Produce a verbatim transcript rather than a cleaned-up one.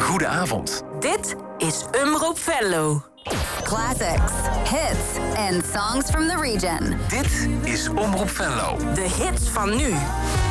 Goedenavond. Dit is Omroep Venlo. Classics, hits and songs from the region. Dit is Omroep Venlo. De hits van nu.